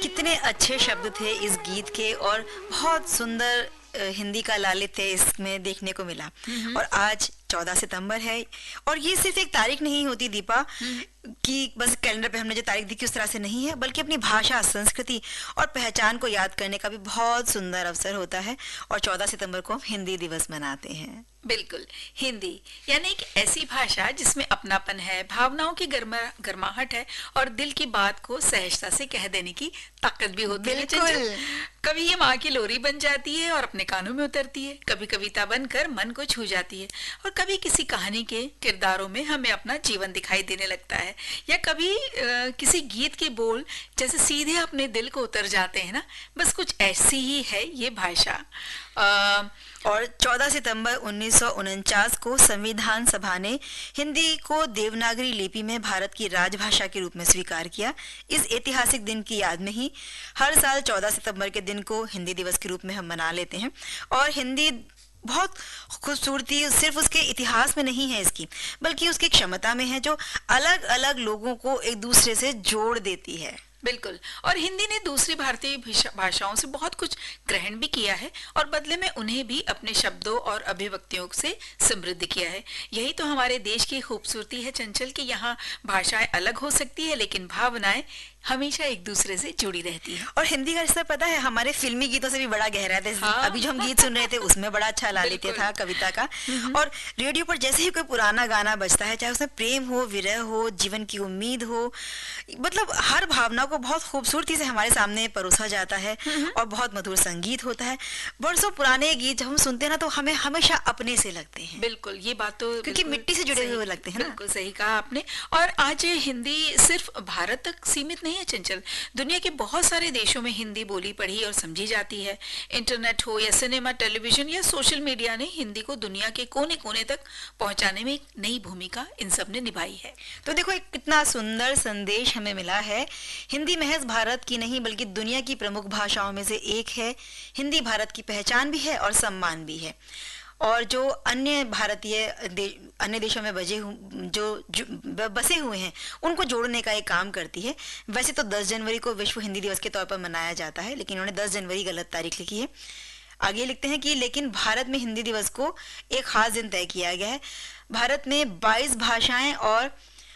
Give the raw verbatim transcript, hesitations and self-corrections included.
कितने अच्छे शब्द थे इस गीत के और बहुत सुंदर अ, हिंदी का लालित्य इसमें देखने को मिला। हम्म। और आज चौदह सितंबर है और ये सिर्फ एक तारीख नहीं होती दीपा कि बस कैलेंडर पे हमने जो तारीख देखी उस तरह से नहीं है, बल्कि अपनी भाषा, संस्कृति और पहचान को याद करने का भी बहुत सुंदर अवसर होता है। और चौदह सितंबर को हम हिंदी दिवस मनाते हैं। बिल्कुल, हिंदी यानी एक ऐसी भाषा जिसमें अपनापन है, भावनाओं की गर्मा गर्माहट है और दिल की बात को सहजता से कह देने की ताकत भी होती है। बिल्कुल। कभी ये माँ की लोरी बन जाती है और अपने कानों में उतरती है, कभी कविता बनकर मन को छू जाती है और कभी किसी कहानी के किरदारों में हमें अपना जीवन दिखाई देने लगता है, या कभी आ, किसी गीत के बोल जैसे सीधे अपने दिल को उतर जाते हैं ना। बस कुछ ऐसी ही है ये भाषा। आ, और चौदह सितंबर उन्नीस सौ उनचास को संविधान सभा ने हिंदी को देवनागरी लिपि में भारत की राजभाषा के रूप में स्वीकार किया। इस ऐतिहासिक दिन की याद में ही हर साल चौदह सितंबर के दिन को हिंदी दिवस के रूप में हम मना लेते हैं। और हिंदी बहुत खूबसूरती सिर्फ उसके इतिहास में नहीं है इसकी, बल्कि उसकी क्षमता में है जो अलग अलग लोगों को एक दूसरे से जोड़ देती है। बिल्कुल। और हिंदी ने दूसरी भारतीय भाषाओं से बहुत कुछ ग्रहण भी किया है और बदले में उन्हें भी अपने शब्दों और अभिव्यक्तियों से समृद्ध किया है। यही तो हमारे देश की खूबसूरती है चंचल, कि यहाँ भाषाएं अलग हो सकती है लेकिन भावनाएं हमेशा एक दूसरे से जुड़ी रहती है। और हिंदी का रिश्ता पता है हमारे फिल्मी गीतों से भी बड़ा गहरा है। हाँ। अभी जो हम गीत सुन रहे थे उसमें बड़ा अच्छा लालित्य था कविता का। और रेडियो पर जैसे ही कोई पुराना गाना बजता है, चाहे उसमें प्रेम हो, विरह हो, जीवन की उम्मीद हो, मतलब हर भावना को बहुत खूबसूरती से हमारे सामने परोसा जाता है और बहुत मधुर संगीत होता है। बरसों पुराने गीत जब हम सुनते हैं ना तो हमें हमेशा अपने से लगते हैं। बिल्कुल, ये बात तो क्योंकि मिट्टी से जुड़े हुए लगते हैं ना। बिल्कुल सही कहा आपने। और आज हिंदी सिर्फ भारत तक सीमित नहीं है चंचल, दुनिया के बहुत सारे देशों में हिंदी बोली पढ़ी और समझी जाती है। इंटरनेट हो या सिनेमा, टेलीविजन या सोशल मीडिया ने हिंदी को दुनिया के कोने कोने तक पहुंचाने में एक नई भूमिका इन सब ने निभाई है। तो देखो एक कितना सुंदर संदेश हमें मिला है। हिंदी महज भारत की नहीं बल्कि दुनिया की प्रमुख भाषाओं में से एक है। हिंदी भारत की पहचान भी है और सम्मान भी है। और जो अन्य भारतीय दे, अन्य देशों में बजे जो, जो बसे हुए हैं उनको जोड़ने का एक काम करती है। वैसे तो दस जनवरी को विश्व हिंदी दिवस के तौर पर मनाया जाता है, लेकिन उन्होंने दस जनवरी गलत तारीख लिखी है। आगे लिखते हैं कि लेकिन भारत में हिंदी दिवस को एक खास दिन तय किया गया है। भारत में बाईस भाषाएं और